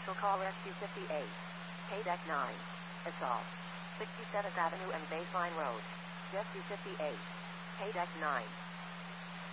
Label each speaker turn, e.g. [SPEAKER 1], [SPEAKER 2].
[SPEAKER 1] Commercial Call Rescue 58. Paydeck 9. Assault. 67th Avenue and Baseline Road. Rescue 58. Paydeck 9.